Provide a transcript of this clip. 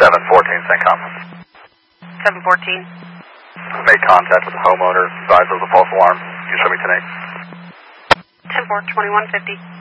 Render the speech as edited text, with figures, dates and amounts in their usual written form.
714 CENTCOM. 714. Made contact with the homeowner. Advised of the false alarm. You show me tonight. 10-4, 2150.